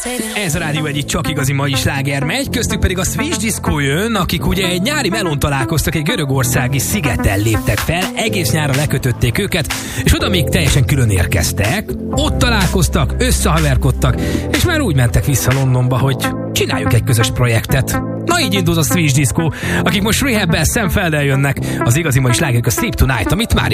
Ez a rádió egyik csak igazi mai sláger megy, köztük pedig a Swiss Disco jön, akik ugye egy nyári melón találkoztak, egy görögországi szigeten léptek fel, egész nyára lekötötték őket, és oda még teljesen külön érkeztek, ott találkoztak, összehaverkodtak, és már úgy mentek vissza Londonba, hogy csináljuk egy közös projektet. Na így indult a Swiss Disco, akik most Rehab-bel, Sam Felddel jönnek, az igazi mai slágerük a Sleep Tonight, amit már